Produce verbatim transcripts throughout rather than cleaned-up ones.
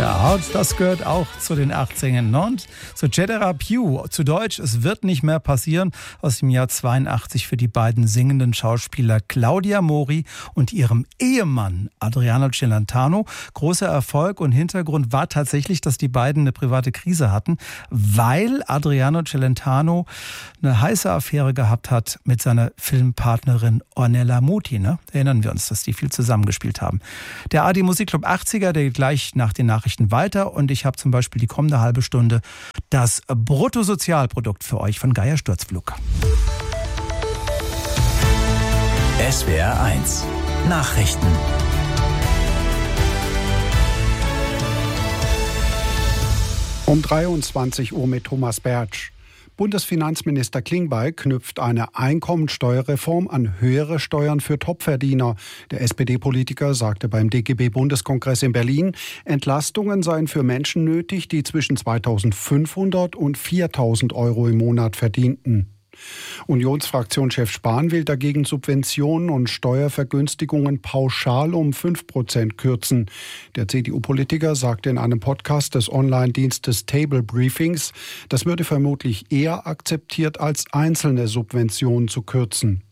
Ja, das gehört auch zu den achtzigern. Und so Cetera Più, zu Deutsch, es wird nicht mehr passieren, aus dem Jahr zweiundachtzig für die beiden singenden Schauspieler Claudia Mori und ihrem Ehemann Adriano Celentano. Großer Erfolg und Hintergrund war tatsächlich, dass die beiden eine private Krise hatten, weil Adriano Celentano eine heiße Affäre gehabt hat mit seiner Filmpartnerin Ornella Muti. Ne? Erinnern wir uns, dass die viel zusammengespielt haben. Der A D Musikclub achtziger, der geht gleich nach den Nachrichten weiter und ich habe zum Beispiel die kommende halbe Stunde das Bruttosozialprodukt für euch von Geier Sturzflug. S W R eins Nachrichten. Um dreiundzwanzig Uhr mit Thomas Bertsch. Bundesfinanzminister Klingbeil knüpft eine Einkommensteuerreform an höhere Steuern für Topverdiener. Der S P D-Politiker sagte beim D G B-Bundeskongress in Berlin, Entlastungen seien für Menschen nötig, die zwischen zweitausendfünfhundert und viertausend Euro im Monat verdienten. Unionsfraktionschef Spahn will dagegen Subventionen und Steuervergünstigungen pauschal um fünf Prozent kürzen. Der C D U-Politiker sagte in einem Podcast des Online-Dienstes Table Briefings, das würde vermutlich eher akzeptiert, als einzelne Subventionen zu kürzen.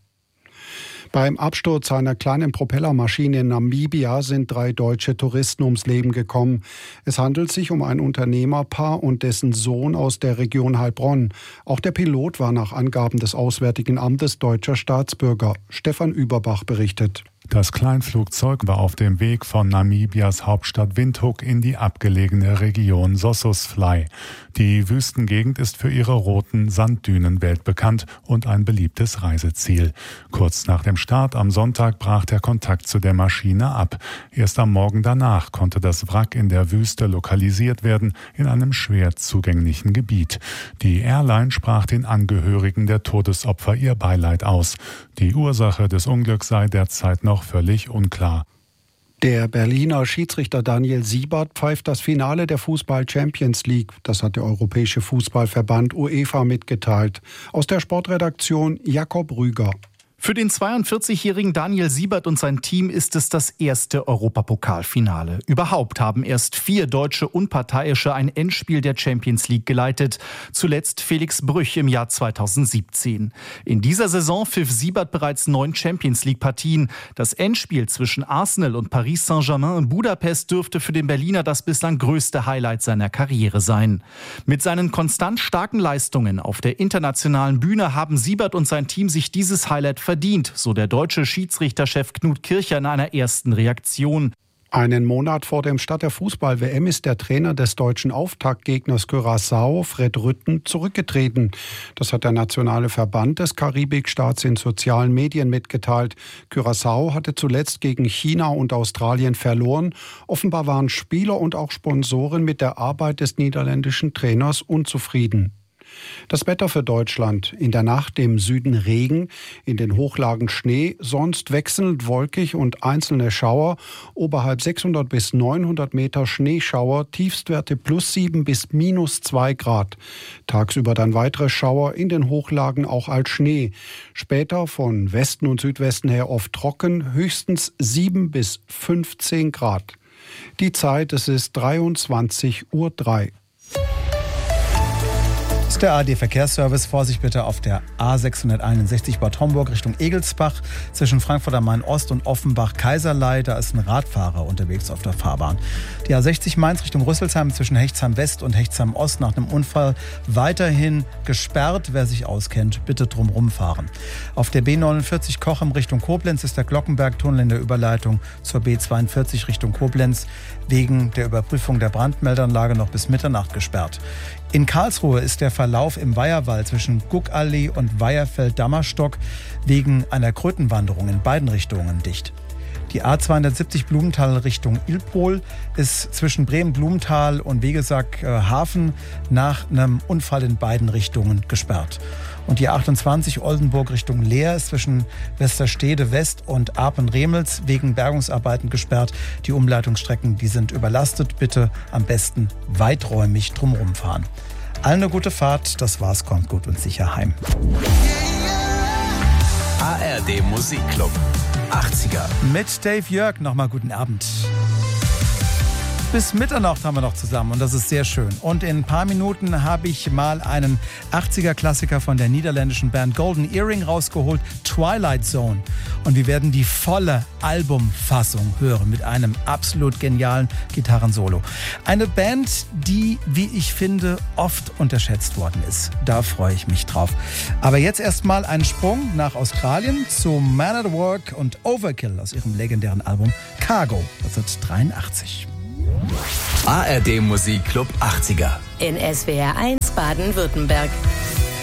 Beim Absturz einer kleinen Propellermaschine in Namibia sind drei deutsche Touristen ums Leben gekommen. Es handelt sich um ein Unternehmerpaar und dessen Sohn aus der Region Heilbronn. Auch der Pilot war nach Angaben des Auswärtigen Amtes deutscher Staatsbürger. Stefan Überbach berichtet. Das Kleinflugzeug war auf dem Weg von Namibias Hauptstadt Windhoek in die abgelegene Region Sossusvlei. Die Wüstengegend ist für ihre roten Sanddünen weltbekannt und ein beliebtes Reiseziel. Kurz nach dem Start am Sonntag brach der Kontakt zu der Maschine ab. Erst am Morgen danach konnte das Wrack in der Wüste lokalisiert werden, in einem schwer zugänglichen Gebiet. Die Airline sprach den Angehörigen der Todesopfer ihr Beileid aus. Die Ursache des Unglücks sei derzeit noch völlig unklar. Der Berliner Schiedsrichter Daniel Siebert pfeift das Finale der Fußball-Champions League. Das hat der Europäische Fußballverband UEFA mitgeteilt. Aus der Sportredaktion Jakob Rüger. Für den zweiundvierzigjährigen Daniel Siebert und sein Team ist es das erste Europapokalfinale. Überhaupt haben erst vier deutsche Unparteiische ein Endspiel der Champions League geleitet. Zuletzt Felix Brüch im Jahr zweitausendsiebzehn. In dieser Saison pfiff Siebert bereits neun Champions League-Partien. Das Endspiel zwischen Arsenal und Paris Saint-Germain in Budapest dürfte für den Berliner das bislang größte Highlight seiner Karriere sein. Mit seinen konstant starken Leistungen auf der internationalen Bühne haben Siebert und sein Team sich dieses Highlight verdient, so der deutsche Schiedsrichterchef Knut Kircher in einer ersten Reaktion. Einen Monat vor dem Start der Fußball-W M ist der Trainer des deutschen Auftaktgegners Curaçao, Fred Rütten, zurückgetreten. Das hat der nationale Verband des Karibikstaats in sozialen Medien mitgeteilt. Curaçao hatte zuletzt gegen China und Australien verloren. Offenbar waren Spieler und auch Sponsoren mit der Arbeit des niederländischen Trainers unzufrieden. Das Wetter für Deutschland. In der Nacht im Süden Regen, in den Hochlagen Schnee, sonst wechselnd wolkig und einzelne Schauer. Oberhalb sechshundert bis neunhundert Meter Schneeschauer, Tiefstwerte plus sieben bis minus zwei Grad. Tagsüber dann weitere Schauer, in den Hochlagen auch als Schnee. Später von Westen und Südwesten her oft trocken, höchstens sieben bis fünfzehn Grad. Die Zeit, es ist dreiundzwanzig Uhr drei. Das ist der A R D-Verkehrsservice. Vorsicht bitte auf der A sechshunderteinundsechzig Bad Homburg Richtung Egelsbach zwischen Frankfurt am Main Ost und Offenbach-Kaiserlei. Da ist ein Radfahrer unterwegs auf der Fahrbahn. Die A sechzig Mainz Richtung Rüsselsheim zwischen Hechtsheim West und Hechtsheim Ost nach einem Unfall weiterhin gesperrt. Wer sich auskennt, bitte drum rumfahren. Auf der B neunundvierzig Kochem Richtung Koblenz ist der Glockenbergtunnel in der Überleitung zur B zweiundvierzig Richtung Koblenz wegen der Überprüfung der Brandmeldeanlage noch bis Mitternacht gesperrt. In Karlsruhe ist der Verlauf im Weiherwald zwischen Guckallee und Weiherfeld-Dammerstock wegen einer Krötenwanderung in beiden Richtungen dicht. Die A zweihundertsiebzig Blumenthal Richtung Ilpol ist zwischen Bremen-Blumenthal und Wegesack-Hafen nach einem Unfall in beiden Richtungen gesperrt. Und die A achtundzwanzig Oldenburg Richtung Leer ist zwischen Westerstede West und Apen-Remels wegen Bergungsarbeiten gesperrt. Die Umleitungsstrecken, die sind überlastet. Bitte am besten weiträumig drumherum fahren. Allen eine gute Fahrt. Das war's. Kommt gut und sicher heim. A R D Musikclub achtziger. Mit Dave Jörg nochmal guten Abend. Bis Mitternacht haben wir noch zusammen und das ist sehr schön. Und in ein paar Minuten habe ich mal einen achtziger-Klassiker von der niederländischen Band Golden Earring rausgeholt, Twilight Zone. Und wir werden die volle Albumfassung hören mit einem absolut genialen Gitarrensolo. Eine Band, die, wie ich finde, oft unterschätzt worden ist. Da freue ich mich drauf. Aber jetzt erstmal einen Sprung nach Australien zu Man at Work und Overkill aus ihrem legendären Album Cargo, neunzehnhundertdreiundachtzig. A R D Musikclub achtziger. In S W R eins Baden-Württemberg.